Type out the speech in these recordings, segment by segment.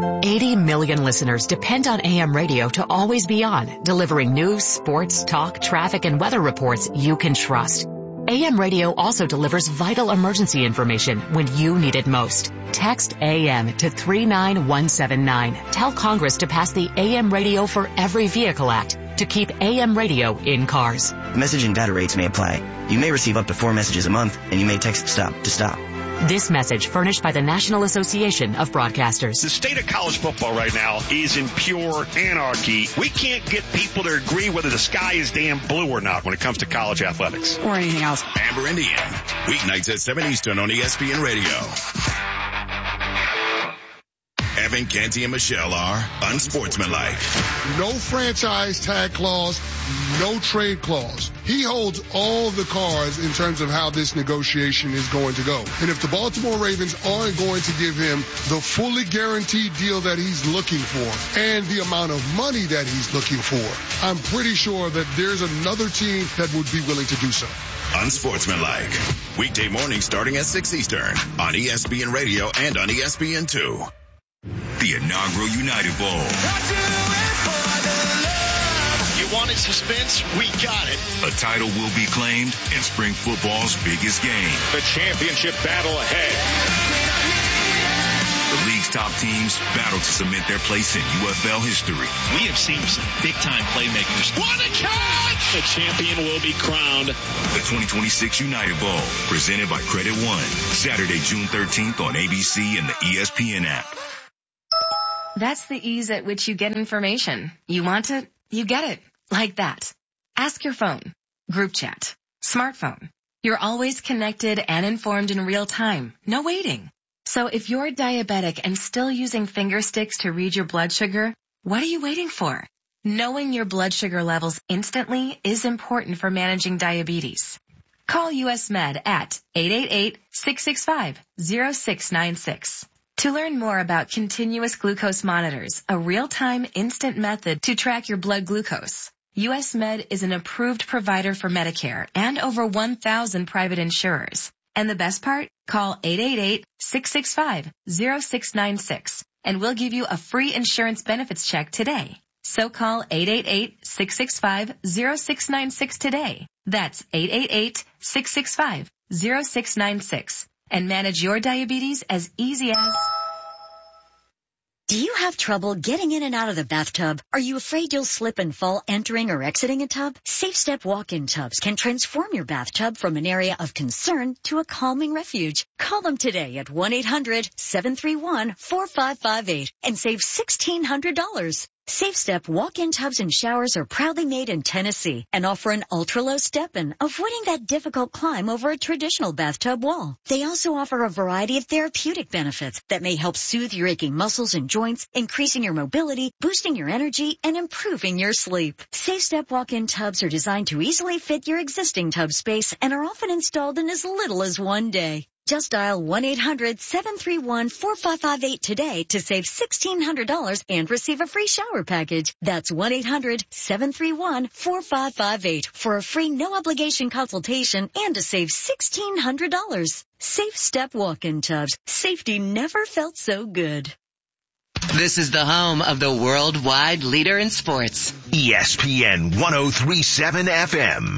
80 million listeners depend on AM radio to always be on, delivering news, sports, talk, traffic, and weather reports you can trust. AM radio also delivers vital emergency information when you need it most. Text AM to 39179. Tell Congress to pass the AM Radio for Every Vehicle Act to keep AM radio in cars. Message and data rates may apply. You may receive up to 4 messages a month, and you may text STOP to stop. This message furnished by the National Association of Broadcasters. The state of college football right now is in pure anarchy. We can't get people to agree whether the sky is damn blue or not when it comes to college athletics. Or anything else. Amber Indian, weeknights at 7 Eastern on ESPN Radio. Evan, Canty, and Michelle are unsportsmanlike. No franchise tag clause, no trade clause. He holds all the cards in terms of how this negotiation is going to go. And if the Baltimore Ravens aren't going to give him the fully guaranteed deal that he's looking for and the amount of money that he's looking for, I'm pretty sure that there's another team that would be willing to do so. Unsportsmanlike. Weekday mornings starting at 6 Eastern on ESPN Radio and on ESPN2. The inaugural United Bowl. You wanted suspense? We got it. A title will be claimed in spring football's biggest game. The championship battle ahead. The league's top teams battle to cement their place in UFL history. We have seen some big-time playmakers. What a catch! The champion will be crowned. The 2026 United Bowl, presented by Credit One. Saturday, June 13th on ABC and the ESPN app. That's the ease at which you get information. You want it, you get it. Like that. Ask your phone. Group chat. Smartphone. You're always connected and informed in real time. No waiting. So if you're diabetic and still using finger sticks to read your blood sugar, what are you waiting for? Knowing your blood sugar levels instantly is important for managing diabetes. Call US Med at 888-665-0696. To learn more about continuous glucose monitors, a real-time instant method to track your blood glucose, US Med is an approved provider for Medicare and over 1,000 private insurers. And the best part? Call 888-665-0696 and we'll give you a free insurance benefits check today. So call 888-665-0696 today. That's 888-665-0696. And manage your diabetes as easy as... Do you have trouble getting in and out of the bathtub? Are you afraid you'll slip and fall entering or exiting a tub? Safe Step walk-in tubs can transform your bathtub from an area of concern to a calming refuge. Call them today at 1-800-731-4558 and save $1,600. Safe Step walk-in tubs and showers are proudly made in Tennessee and offer an ultra-low step-in, avoiding that difficult climb over a traditional bathtub wall. They also offer a variety of therapeutic benefits that may help soothe your aching muscles and joints, increasing your mobility, boosting your energy, and improving your sleep. Safe Step walk-in tubs are designed to easily fit your existing tub space and are often installed in as little as one day. Just dial 1-800-731-4558 today to save $1,600 and receive a free shower package. That's 1-800-731-4558 for a free no-obligation consultation and to save $1,600. Safe Step walk-in tubs. Safety never felt so good. This is the home of the worldwide leader in sports. ESPN 103.7 FM.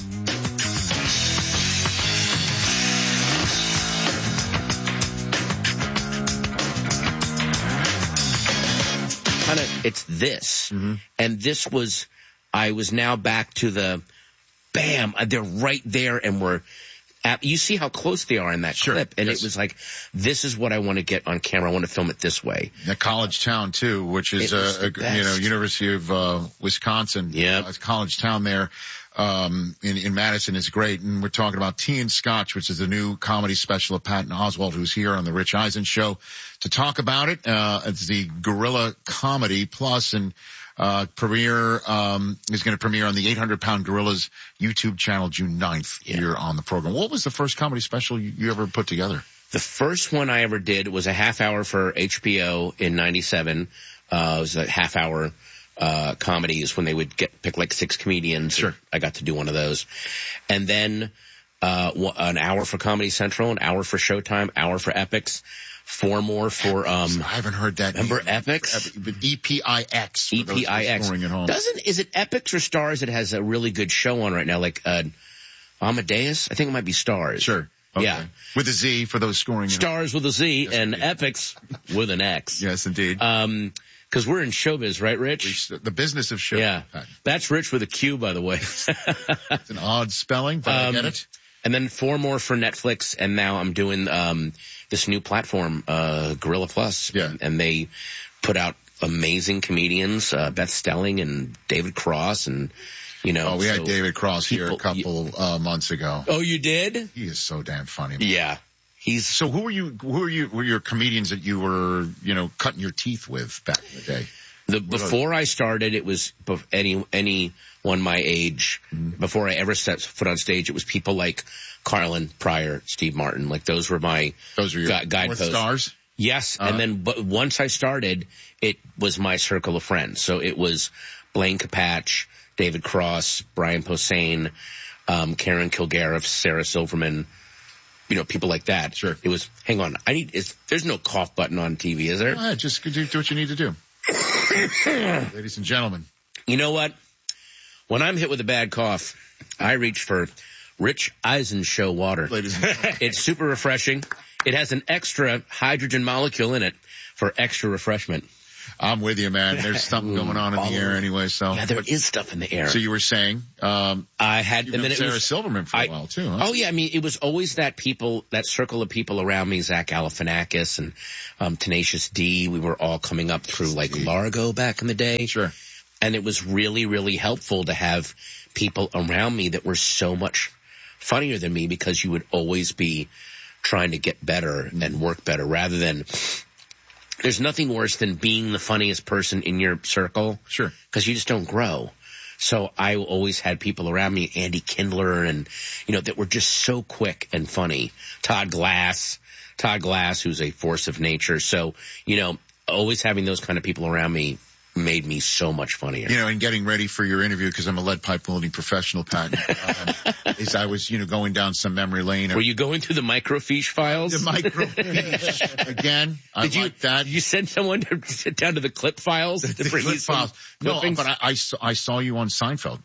It's this. Mm-hmm. And this was, I was now back to the, bam, they're right there and you see how close they are in that clip. And it was like, this is what I want to get on camera. I want to film it this way. The College Town too, which is University of Wisconsin. Yeah. College Town there. In Madison is great. And we're talking about Tea and Scotch, which is the new comedy special of Patton Oswalt, who's here on the Rich Eisen Show to talk about it. It's the Gorilla Comedy Plus, and is going to premiere on the 800-Pound Gorillas YouTube channel June 9th here on the program. What was the first comedy special you ever put together? The first one I ever did was a half hour for HBO in 97. It was a half hour comedies when they would pick like 6 comedians. Sure. I got to do one of those. And then an hour for Comedy Central, an hour for Showtime, hour for Epix. 4 more for, I haven't heard that. Remember Epix? EPIX. EPIX. Is it Epix or Stars that has a really good show on right now? Like, Amadeus? I think it might be Stars. Sure. Okay. Yeah. With a Z for those scoring. Stars with a Z and Epix with an X. Yes, indeed. Cause we're in showbiz, right, Rich? The business of show. Yeah. That's Rich with a Q, by the way. It's an odd spelling, but I get it. And then 4 more for Netflix, and now I'm doing this new platform, Gorilla Plus. Yeah. And they put out amazing comedians, Beth Stelling and David Cross, and we had David Cross here a couple months ago. Oh, you did? He is so damn funny. Yeah. So who were your comedians that you were, cutting your teeth with back in the day? Before I started, it was anyone my age. Mm-hmm. Before I ever set foot on stage, it was people like Carlin, Pryor, Steve Martin. Like those were your guideposts. Stars? Yes. And then, but once I started, it was my circle of friends. So it was Blaine Capatch, David Cross, Brian Posehn, Karen Kilgariff, Sarah Silverman, people like that. Sure. It was, hang on, there's no cough button on TV, is there? Just do what you need to do. Ladies and gentlemen. You know what? When I'm hit with a bad cough, I reach for Rich Eisen Show water. Ladies and gentlemen. It's super refreshing. It has an extra hydrogen molecule in it for extra refreshment. I'm with you, man. There's something going on in the air anyway, so. Yeah, there is stuff in the air. So you were saying, I had, and then Sarah Silverman for a while too, huh? Oh yeah, I mean, it was always that circle of people around me, Zach Galifianakis and, Tenacious D. We were all coming up through like Largo back in the day. Sure. And it was really, really helpful to have people around me that were so much funnier than me, because you would always be trying to get better and work better, rather than, there's nothing worse than being the funniest person in your circle. Sure. Because you just don't grow. So I always had people around me, Andy Kindler, and, that were just so quick and funny. Todd Glass, who's a force of nature. So, always having those kind of people around me made me so much funnier. And getting ready for your interview, because I'm a lead pipe loading professional, Pat, is I was, going down some memory lane. Were you going through the microfiche files? The microfiche. Again, like that. Did you send someone to sit down to the clip files? The clip files. No, but I saw you on Seinfeld.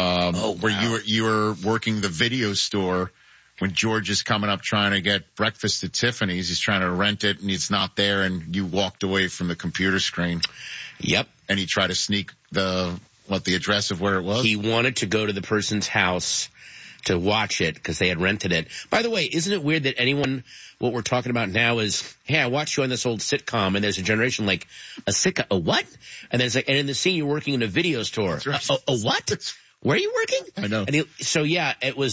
Where you were working the video store when George is coming up trying to get breakfast at Tiffany's. He's trying to rent it and it's not there, and you walked away from the computer screen. Yep. And he tried to sneak the address of where it was? He wanted to go to the person's house to watch it because they had rented it. By the way, isn't it weird that what we're talking about now is, hey, I watched you on this old sitcom, and there's a generation like, a what? And then it's like, and in the scene you're working in a video store. That's right. A what? Where are you working? I know. And it was,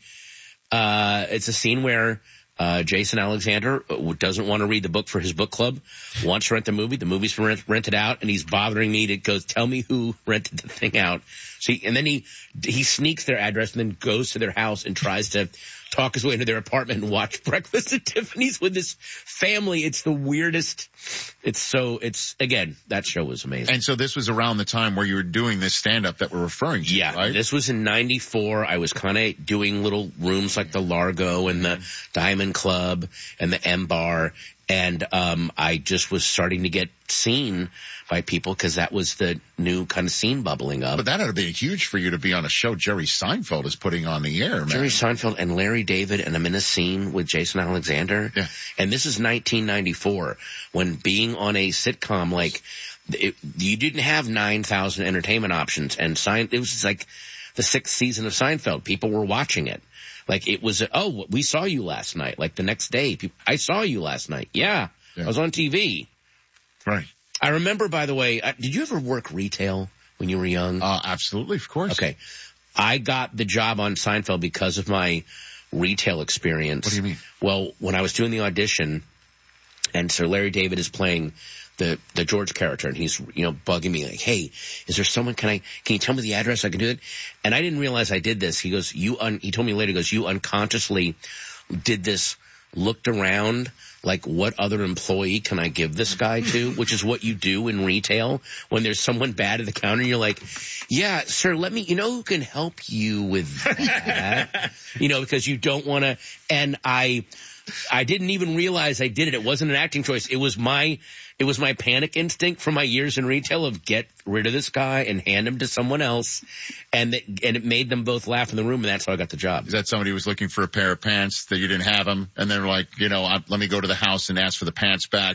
it's a scene where, Jason Alexander doesn't want to read the book for his book club, wants to rent the movie. The movie's rented out, and he's bothering me to go, tell me who rented the thing out. And then he sneaks their address and then goes to their house and tries to talk his way into their apartment and watch Breakfast at Tiffany's with this family. It's the weirdest. Again, that show was amazing. And so this was around the time where you were doing this stand-up that we're referring to, yeah, right? This was in 94. I was kind of doing little rooms like the Largo and the Diamond Club and the M Bar. And I just was starting to get seen by people because that was the new kind of scene bubbling up. But that had been huge for you to be on a show Jerry Seinfeld is putting on the air, man. Jerry Seinfeld and Larry David, and I'm in a scene with Jason Alexander. Yeah. And this is 1994, when being on a sitcom, you didn't have 9,000 entertainment options, and it was like the 6th season of Seinfeld. People were watching it. Like it was, we saw you last night. Like the next day, I saw you last night. Yeah. I was on TV. Right. I remember, by the way, did you ever work retail when you were young? Absolutely, of course. Okay. I got the job on Seinfeld because of my retail experience. What do you mean? Well, when I was doing the audition, and Sir Larry David is playing the George character, and he's, bugging me like, hey, is there someone, can you tell me the address? I can do it. And I didn't realize I did this. He goes, he told me later, you unconsciously did this, looked around, like what other employee can I give this guy to, which is what you do in retail when there's someone bad at the counter. You're like, yeah, sir, who can help you with that? Because you don't want to, and I I didn't even realize I did it. It wasn't an acting choice. It was my panic instinct from my years in retail of get rid of this guy and hand him to someone else. And it made them both laugh in the room, and that's how I got the job. Is that somebody who was looking for a pair of pants that you didn't have them, and they're like, let me go to the house and ask for the pants back?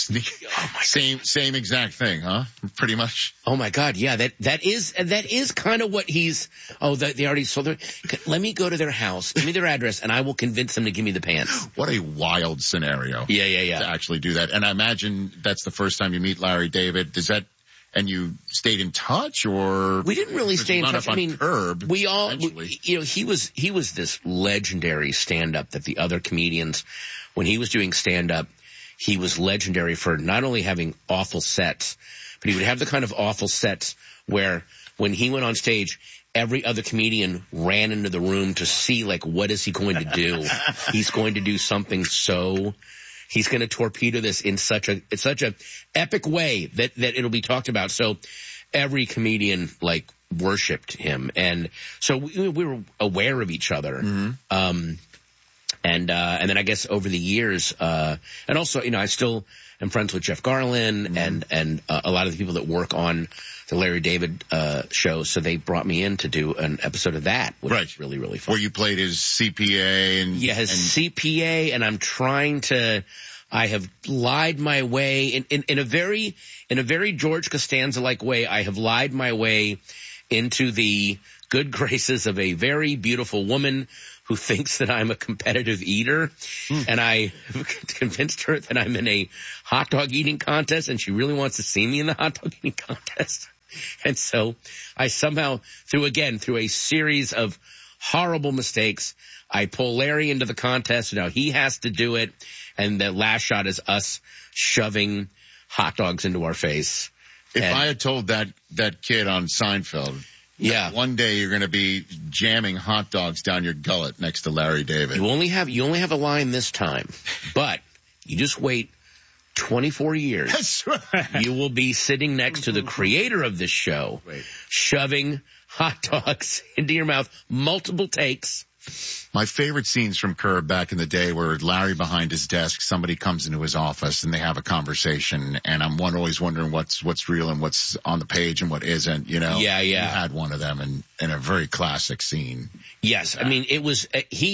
Same exact thing, huh? Pretty much. Oh my God, yeah, that is kind of what he's. Oh, they already sold their. Let me go to their house, give me their address, and I will convince them to give me the pants. What a wild scenario. Yeah. To actually do that, and I imagine that's the first time you meet Larry David. And you stayed in touch, or we didn't really stay in touch. I mean, Curb, we all, he was this legendary stand-up that the other comedians, when he was doing stand-up, he was legendary for not only having awful sets, but he would have the kind of awful sets where when he went on stage, every other comedian ran into the room to see, like, what is he going to do? He's going to do something he's going to torpedo this in such a epic way that it'll be talked about. So every comedian like worshipped him. And so we were aware of each other. Mm-hmm. And then I guess over the years, and also, I still am friends with Jeff Garlin mm-hmm. and a lot of the people that work on the Larry David show. So they brought me in to do an episode of that, which was really, really fun. Where you played his CPA CPA, and I'm trying to. I have lied my way in a very George Costanza-like way. I have lied my way into the good graces of a very beautiful woman who thinks that I'm a competitive eater. And I convinced her that I'm in a hot dog eating contest, and she really wants to see me in the hot dog eating contest. And so I somehow, through a series of horrible mistakes, I pull Larry into the contest. Now he has to do it. And the last shot is us shoving hot dogs into our face. If I had told that kid on Seinfeld, one day you're going to be jamming hot dogs down your gullet next to Larry David. You only have a line this time, but you just wait 24 years. That's right. You will be sitting next to the creator of this show, shoving hot dogs into your mouth, multiple takes. My favorite scenes from Curb back in the day were Larry behind his desk, somebody comes into his office and they have a conversation, and I'm always wondering what's real and what's on the page and what isn't, Yeah. You had one of them in a very classic scene. Yes. I mean, it was,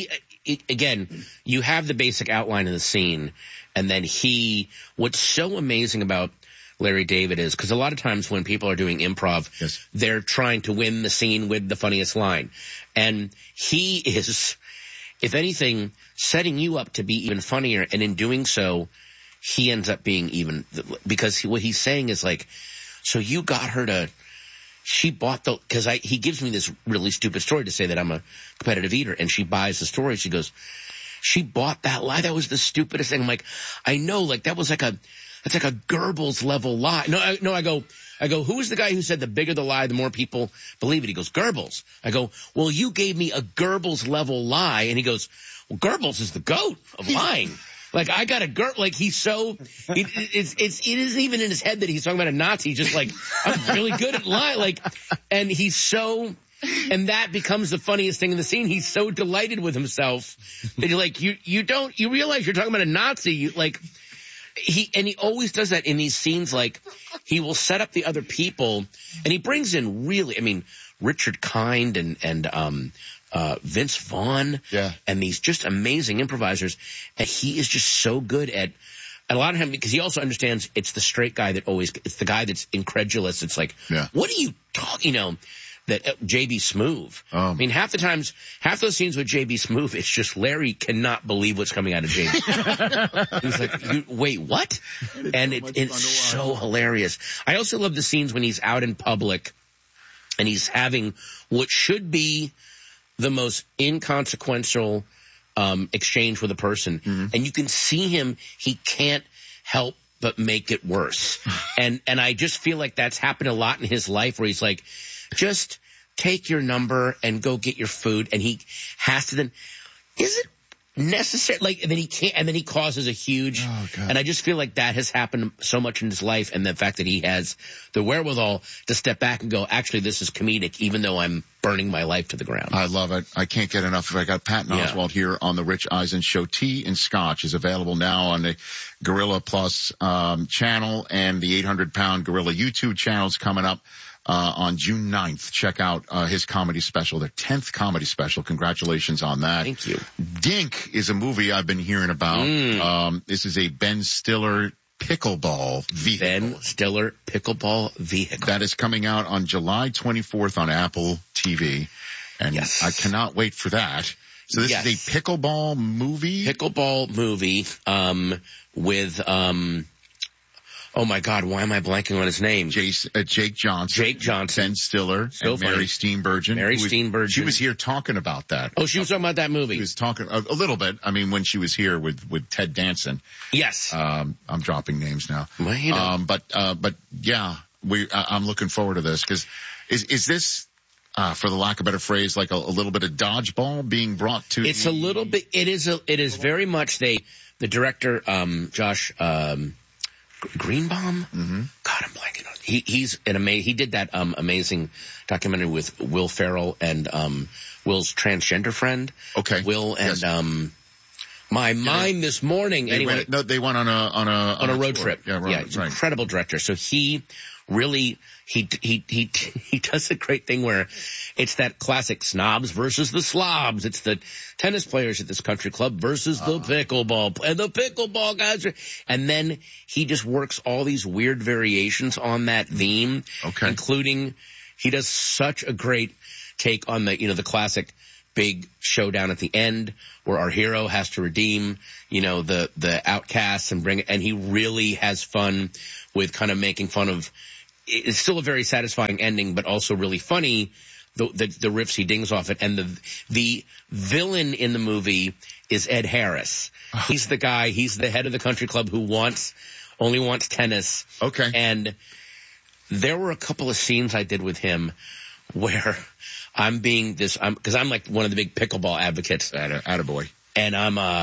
again, you have the basic outline of the scene, and then what's so amazing about Larry David is, because a lot of times when people are doing improv, they're trying to win the scene with the funniest line. And he is, if anything, setting you up to be even funnier. And in doing so, he ends up being even, because what he's saying is like, so you got her she bought because he gives me this really stupid story to say that I'm a competitive eater, and she buys the story. She goes, she bought that lie. That was the stupidest thing. I'm like, I know, like that was like it's like a Goebbels level lie. No, I go, who's the guy who said the bigger the lie, the more people believe it? He goes, Goebbels. I go, well, you gave me a Goebbels level lie. And he goes, well, Goebbels is the goat of lying. Like, I got like it isn't even in his head that he's talking about a Nazi. He's just like, I'm really good at lying. Like, and and that becomes the funniest thing in the scene. He's so delighted with himself that you're like, you realize you're talking about a Nazi. He always does that in these scenes. Like, he will set up the other people, and he brings in Richard Kind and Vince Vaughn, and these just amazing improvisers. And he is just so good at a lot of him, because he also understands it's the straight guy it's the guy that's incredulous. It's like, what are you talking, that J.B. Smoove. I mean, half those scenes with J.B. Smoove, it's just Larry cannot believe what's coming out of J.B. He's like, wait, what? And it's so hilarious. I also love the scenes when he's out in public and he's having what should be the most inconsequential exchange with a person. Mm-hmm. And you can see him, he can't help but make it worse. And I just feel like that's happened a lot in his life, where he's like, just take your number and go get your food. And he has to then, is it necessary? Like, and then he can't, and then he causes a huge, and I just feel like that has happened so much in his life. And the fact that he has the wherewithal to step back and go, actually, this is comedic, even though I'm burning my life to the ground. I love it. I can't get enough of it. I got Patton Oswalt here on the Rich Eisen Show. Tea and Scotch is available now on the Gorilla Plus channel, and the 800-pound Gorilla YouTube channel's coming up on June 9th. Check out his comedy special, their 10th comedy special. Congratulations on that. Thank you. Dink is a movie I've been hearing about. This is a Ben Stiller pickleball vehicle. Ben Stiller pickleball vehicle. That is coming out on July 24th on Apple TV. And I cannot wait for that. So this is a pickleball movie? Pickleball movie, with, oh my God, why am I blanking on his name? Jake Johnson. Jake Johnson. Ben Stiller. So and Mary Steenburgen. She was here talking about that. Oh, she was talking about that movie. She was talking a little bit. I mean, when she was here with Ted Danson. Yes. I'm dropping names now. Well, you know. But yeah, I'm looking forward to this because is this, for the lack of a better phrase, like a little bit of dodgeball being brought to? It's a little bit. It is very much the director, Josh, Greenbaum? Mm-hmm. God, I'm blanking on. He's an amazing. He did that amazing documentary with Will Ferrell and Will's transgender friend. Okay. Will and my mind this morning. They went on a road trip. Yeah, right. He's an incredible director. So he really he does a great thing where it's that classic snobs versus the slobs. It's the tennis players at this country club versus the pickleball and the pickleball guys. And then he just works all these weird variations on that theme, including he does such a great take on the classic big showdown at the end where our hero has to redeem, the outcasts and he really has fun with kind of making fun of. It's still a very satisfying ending, but also really funny, the riffs he dings off it. And the villain in the movie is Ed Harris. He's the guy, he's the head of the country club who only wants tennis. Okay. And there were a couple of scenes I did with him where because I'm like one of the big pickleball advocates. Attaboy. And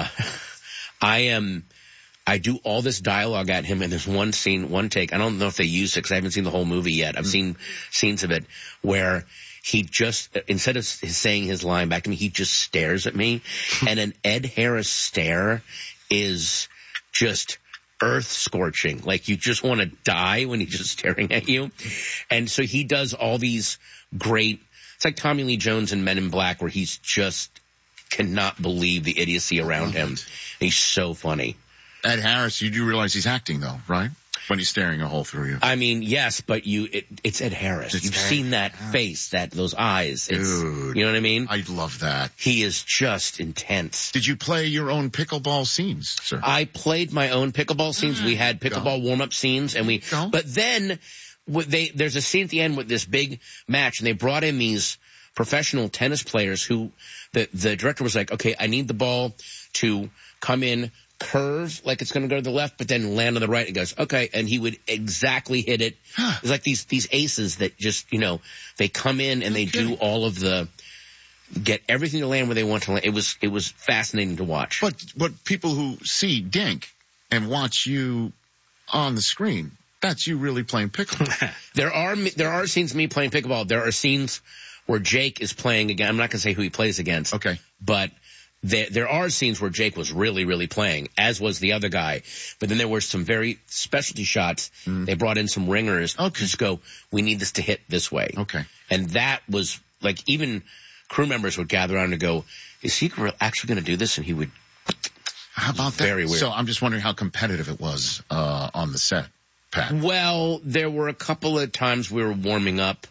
I do all this dialogue at him, and there's one scene, one take. I don't know if they used it because I haven't seen the whole movie yet. I've seen scenes of it where he just, instead of saying his line back to me, he just stares at me. And an Ed Harris stare is just earth-scorching. Like you just want to die when he's just staring at you. And so he does all these great, it's like Tommy Lee Jones in Men in Black where he's just cannot believe the idiocy around him. He's so funny. Ed Harris, you do realize he's acting though, right? When he's staring a hole through you. I mean, yes, but it's Ed Harris. You've seen that face, those eyes. Dude. You know what I mean? I love that. He is just intense. Did you play your own pickleball scenes, sir? I played my own pickleball scenes. We had pickleball warm-up scenes but then there's a scene at the end with this big match and they brought in these professional tennis players who the director was like, okay, I need the ball to come in, curve like it's going to go to the left, but then land on the right. He goes, okay. And he would exactly hit it. It's like these aces that just, they come in and they do all of get everything to land where they want to land. It was fascinating to watch. But people who see Dink and watch you on the screen, that's you really playing pickleball. There are scenes of me playing pickleball. There are scenes where Jake is playing again. I'm not going to say who he plays against. Okay. But there are scenes where Jake was really, really playing, as was the other guy. But then there were some very specialty shots. They brought in some ringers to just go, we need this to hit this way. Okay. And that was like even crew members would gather around and go, is he actually going to do this? And he would. How about that? Very weird. So I'm just wondering how competitive it was on the set, Pat. Well, there were a couple of times we were warming up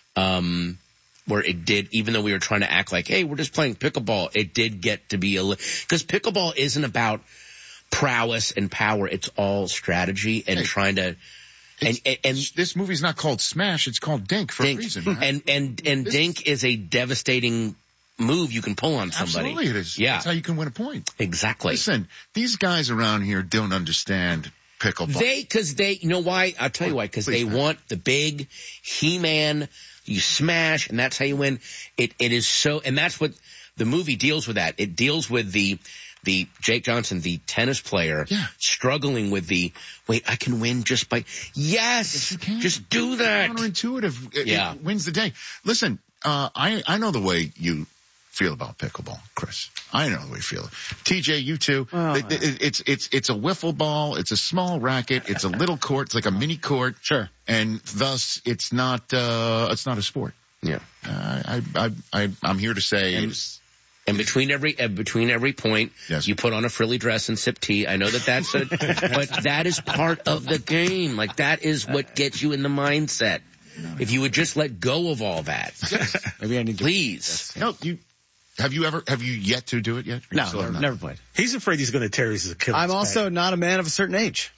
where it did, even though we were trying to act like, hey, we're just playing pickleball, it did get to be because pickleball isn't about prowess and power. It's all strategy and trying to. And this movie's not called Smash. It's called Dink for a reason. Right? And Dink is a devastating move you can pull on somebody. Absolutely it is. Yeah. That's how you can win a point. Exactly. Listen, these guys around here don't understand pickleball. You know why? I'll tell you why. Because they want the big He-Man. You smash, and that's how you win. It is so, and that's what the movie deals with. That it deals with the Jake Johnson, the tennis player, struggling with wait, I can win just by just do that. Counterintuitive. It wins the day. Listen, I know the way you feel about pickleball, Chris. I know the way you feel. TJ, you too. It's a wiffle ball. It's a small racket. It's a little court. It's like a mini court. Sure. And thus, it's not a sport. Yeah. I'm here to say. And between every point, yes, you put on a frilly dress and sip tea. I know that's but that is part of the game. Like, that is what gets you in the mindset. If you would just let go of all that. Maybe I need to. Please. No, have you yet to do it yet? No, never played. He's afraid he's going to tear his Achilles. I'm also not a man of a certain age.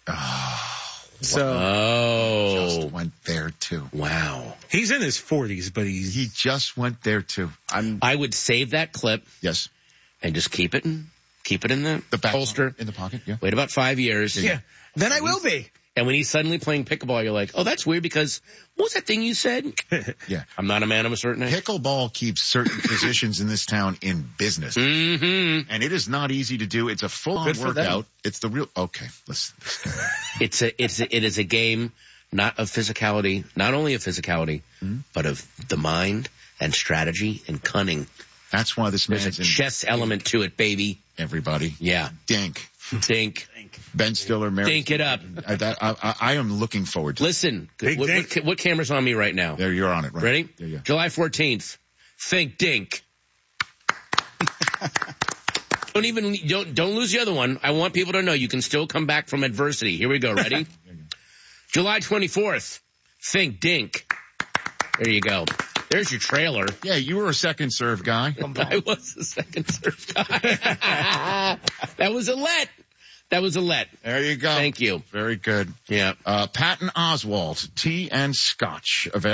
Just went there too. Wow. He's in his 40s, but he just went there too. I would save that clip. Yes. And just keep it in the back holster. In the pocket, yeah. Wait about 5 years. Yeah. Then I will be. And when he's suddenly playing pickleball, you're like, oh, that's weird because what was that thing you said? Yeah. I'm not a man of a certain age. Pickleball keeps certain positions in this town in business. Mm-hmm. And it is not easy to do. It's a full-on workout. It's the real, okay, listen. It is a game not of physicality, not only of physicality, but of the mind and strategy and cunning. That's why this man's There's a chess element to it, baby. Everybody. Yeah. Dink. Ben Stiller, Mary. Dink it up. I am looking forward to it. Listen, what camera's on me right now? There, you're on it, right? Ready? Yeah. July 14th. Think Dink. Don't lose the other one. I want people to know you can still come back from adversity. Here we go. Ready? July 24th. Think Dink. There you go. There's your trailer. Yeah, you were a second serve guy. I was a second serve guy. That was a let. There you go. Thank you. Very good. Yeah. Patton Oswalt, tea and scotch available.